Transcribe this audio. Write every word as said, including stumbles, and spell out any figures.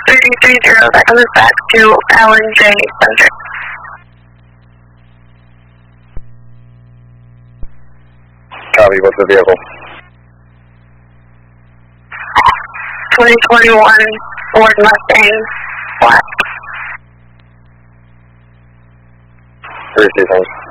three three zero, that comes back to Alan J. Center. Copy, what's the vehicle? twenty twenty-one Ford Mustang, black. Three, two, thanks.